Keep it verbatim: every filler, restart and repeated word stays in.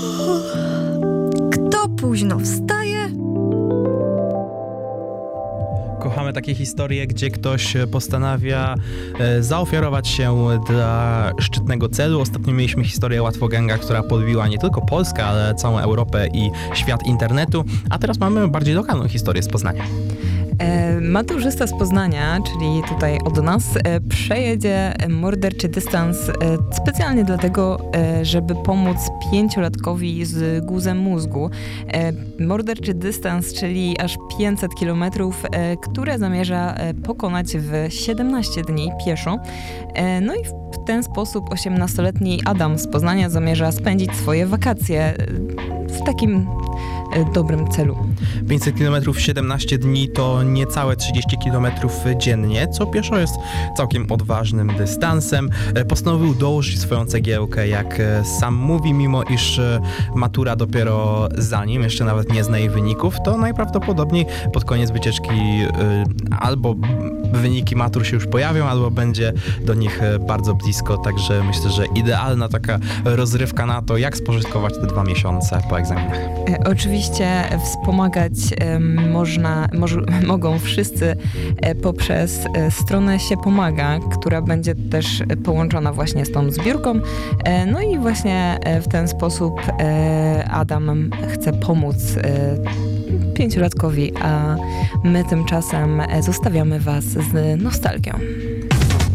Kto późno wstaje? Kochamy takie historie, gdzie ktoś postanawia e, zaofiarować się dla szczytnego celu. Ostatnio mieliśmy historię Łatwoganga, która podbiła nie tylko Polskę, ale całą Europę i świat internetu. A teraz mamy bardziej lokalną historię z Poznania. Maturzysta z Poznania, czyli tutaj od nas, przejedzie morderczy dystans specjalnie dlatego, żeby pomóc pięciolatkowi z guzem mózgu. Morderczy dystans, czyli aż pięćset kilometrów, które zamierza pokonać w siedemnaście dni pieszo. No i w ten sposób osiemnastoletni Adam z Poznania zamierza spędzić swoje wakacje w takim dobrym celu. pięćset kilometrów w siedemnaście dni to niecałe trzydzieści kilometrów dziennie, co pieszo jest całkiem odważnym dystansem. Postanowił dołożyć swoją cegiełkę, jak sam mówi, mimo iż matura dopiero za nim, jeszcze nawet nie zna jej wyników, to najprawdopodobniej pod koniec wycieczki albo wyniki matur się już pojawią, albo będzie do nich bardzo blisko, także myślę, że idealna taka rozrywka na to, jak spożytkować te dwa miesiące po egzaminach. E, oczywiście wspomagać e, można, moż, mogą wszyscy e, poprzez e, stronę Się Pomaga, która będzie też połączona właśnie z tą zbiórką. E, no i właśnie e, w ten sposób e, Adam chce pomóc e, pięciolatkowi, a my tymczasem zostawiamy Was z nostalgią.